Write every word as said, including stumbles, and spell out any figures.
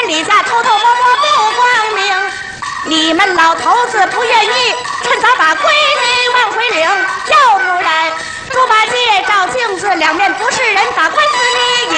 天底下偷偷摸摸不光明。你们老头子不愿意，趁早把闺女往回领，要不然猪八戒照镜子，两面不是人，打官司你